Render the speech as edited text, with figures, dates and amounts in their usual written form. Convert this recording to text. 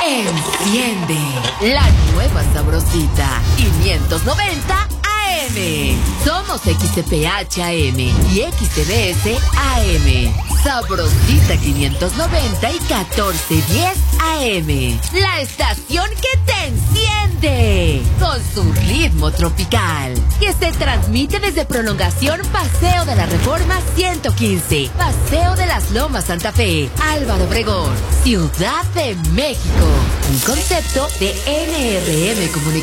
Enciende la nueva sabrosita 590 AM. Somos XCPH AM y XCBS AM. Sabrosita 590 y 1410 AM. La estación que te enciende con su ritmo tropical. Que se transmite desde Prolongación Paseo de la Reforma 115. Paseo de las Lomas Santa Fe. Álvaro Obregón, Ciudad de México. Un concepto de NRM Comunicación.